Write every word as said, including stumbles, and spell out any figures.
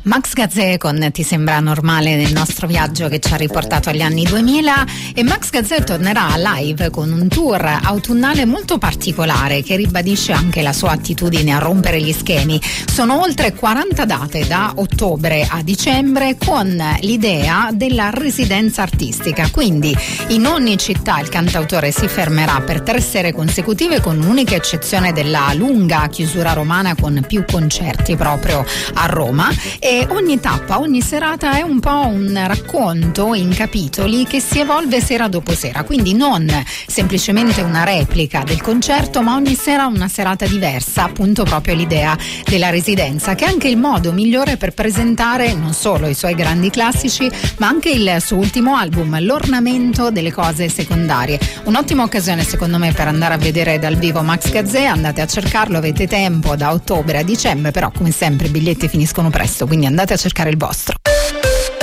Max Gazzè con Ti sembra normale nel nostro viaggio che ci ha riportato agli anni duemila, e Max Gazzè tornerà live con un tour autunnale molto particolare che ribadisce anche la sua attitudine a rompere gli schemi. Sono oltre quaranta date da ottobre a dicembre con l'idea della residenza artistica, quindi in ogni città il cantautore si fermerà per tre sere consecutive, con un'unica eccezione della lunga chiusura romana con più concerti proprio a Roma. E ogni tappa, ogni serata è un po' un racconto in capitoli che si evolve sera dopo sera, quindi non semplicemente una replica del concerto, ma ogni sera una serata diversa, appunto proprio l'idea della residenza, che è anche il modo migliore per presentare non solo i suoi grandi classici, ma anche il suo ultimo album, L'ornamento delle cose secondarie. Un'ottima occasione secondo me per andare a vedere dal vivo Max Gazzè. Andate a cercarlo, avete tempo da ottobre a dicembre, però come sempre i biglietti finiscono presto, quindi andate a cercare il vostro.